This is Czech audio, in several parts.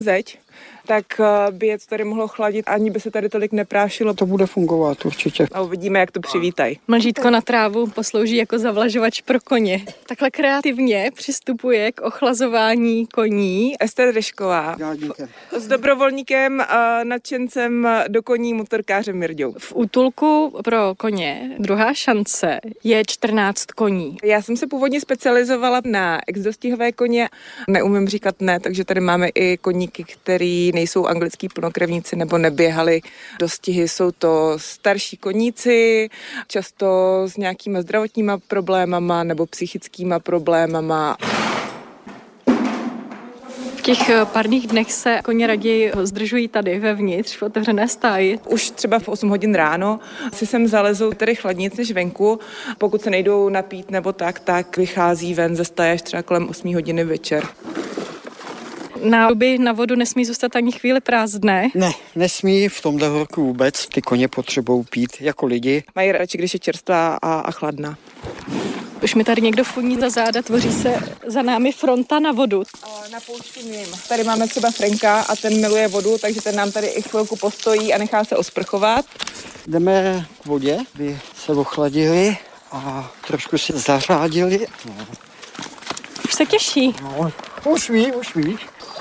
zeď, tak by je to tady mohlo chladit, ani by se tady tolik neprášilo. To bude fungovat určitě. A uvidíme, jak to přivítají. Mlžítko na trávu poslouží jako zavlažovač pro koně. Takhle kreativně přistupuje k ochlazování koní Ester Ryšková s dobrovolníkem a nadšencem do koní motorkářem Mirďou. v útulku pro koně. Druhá šance je 14 koní. Já jsem se původně specializovala na exdostihové koně. Neumím říkat ne, takže tady máme i koníky, který nejsou anglický plnokrevníci nebo neběhali dostihy. Jsou to starší koníci, často s nějakýma zdravotníma problémama nebo psychickýma problémama. V těch párných dnech se koně raději zdržují tady vevnitř v otevřené stáji. Už třeba v 8 hodin ráno si sem zalezou tady chladnic než venku. Pokud se nejdou napít nebo tak vychází ven ze stáje až třeba kolem 8 hodiny večer. Nádoby na vodu nesmí zůstat ani chvíli prázdné. Ne, nesmí v tomhle horku vůbec. Ty koně potřebují pít jako lidi. Mají radši, když je čerstvá a chladná. Už mi tady někdo funí za záda, tvoří se za námi fronta na vodu. Na poušti mým. Tady máme třeba Franka a ten miluje vodu, takže ten nám tady i chvilku postojí a nechá se osprchovat. Jdeme k vodě, aby se ochladili a trošku si zařádili. No. Už se těší. No, už ví.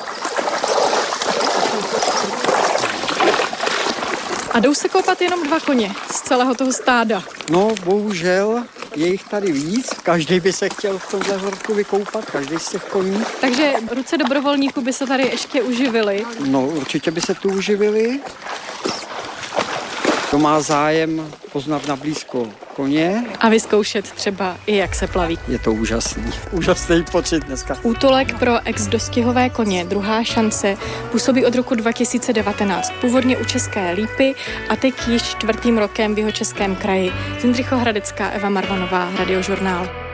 A jdou se koupat jenom 2 koně z celého toho stáda. No, bohužel je jich tady víc. Každý by se chtěl v tomhle horku vykoupat, každý z těch koní. Takže ruce dobrovolníků by se tady ještě uživily. No, určitě by se tu uživili. Kdo má zájem poznat nablízko koně. A vyzkoušet třeba i jak se plaví. Je to úžasný. Úžasný pocit dneska. Útulek pro ex-dostihové koně Druhá šance působí od roku 2019. Původně u České Lípy a teď již 4. rokem v Jihočeském kraji. Z Jindřichohradecká, Eva Marvanová, Radiožurnál.